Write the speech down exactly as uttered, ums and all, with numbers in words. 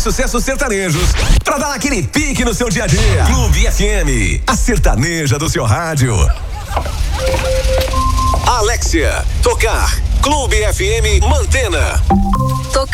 sucessos sertanejos pra dar aquele pique no seu dia a dia. Clube F M, a sertaneja do seu rádio. Alexia, tocar. Clube F M Mantena. Tocar.